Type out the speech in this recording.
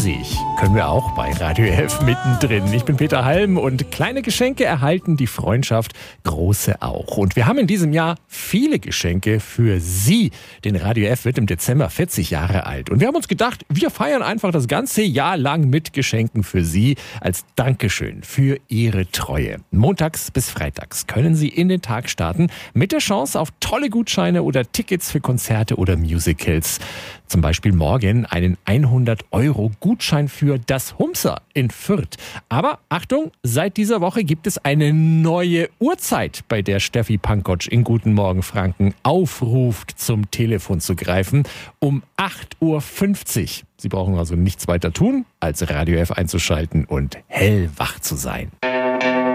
Musik können wir auch bei Radio F mittendrin. Ich bin Peter Halm und kleine Geschenke erhalten die Freundschaft, große auch. Und wir haben in diesem Jahr viele Geschenke für Sie. Denn Radio F wird im Dezember 40 Jahre alt. Und wir haben uns gedacht, wir feiern einfach das ganze Jahr lang mit Geschenken für Sie als Dankeschön für Ihre Treue. Montags bis freitags können Sie in den Tag starten mit der Chance auf tolle Gutscheine oder Tickets für Konzerte oder Musicals. Zum Beispiel morgen einen 100-Euro-Gutschein für das Humser in Fürth. Aber Achtung, seit dieser Woche gibt es eine neue Uhrzeit, bei der Steffi Pankotsch in Guten Morgen Franken aufruft, zum Telefon zu greifen, um 8.50 Uhr. Sie brauchen also nichts weiter tun, als Radio F einzuschalten und hellwach zu sein.